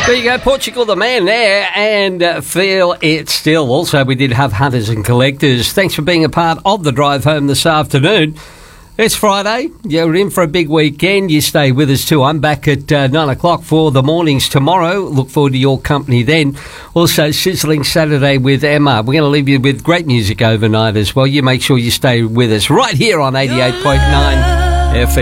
There you go, Portugal the man there, and feel it still. Also, we did have Hunters and Collectors. Thanks for being a part of the drive home this afternoon. It's Friday. You're in for a big weekend. You stay with us too. I'm back at 9 o'clock for the mornings tomorrow. Look forward to your company then. Also, Sizzling Saturday with Emma. We're going to leave you with great music overnight as well. You make sure you stay with us right here on 88.9 FM.